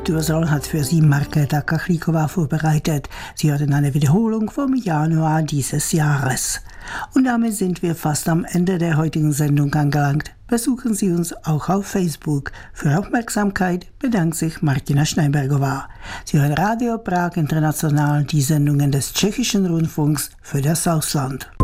Kultursoll hat für Sie Markéta Kachlíková vorbereitet. Sie hörten eine Wiederholung vom Januar dieses Jahres. Und damit sind wir fast am Ende der heutigen Sendung angelangt. Besuchen Sie uns auch auf Facebook. Für Aufmerksamkeit bedankt sich Martina Schneibergová. Sie hören Radio Prag International, die Sendungen des Tschechischen Rundfunks für das Ausland.